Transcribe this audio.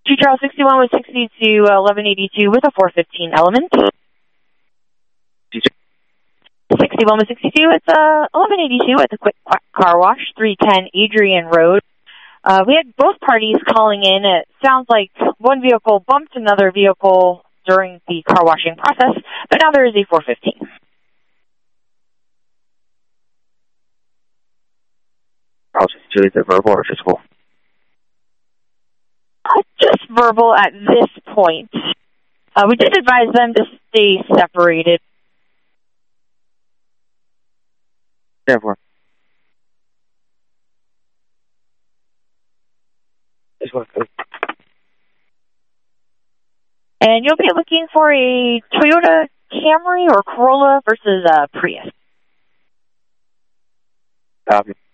2 Charles 61 with 60 to 1182 with a 415 element. 61 with 62, it's 1182 at the Quick Car Wash, 310 Adrian Road. We had both parties calling in. It sounds like one vehicle bumped another vehicle during the car washing process, but now there is a 415. Is it verbal or physical? Just verbal at this point. We did advise them to stay separated. Therefore. And you'll be looking for a Toyota Camry or Corolla versus a Prius. Copy.